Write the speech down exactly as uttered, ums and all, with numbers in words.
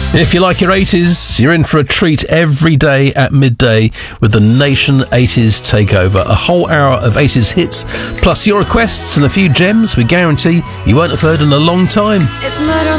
If you like your eighties, you're in for a treat every day at midday with the Nation eighties Takeover. A whole hour of eighties hits, plus your requests and a few gems we guarantee you won't have heard in a long time. It's murder on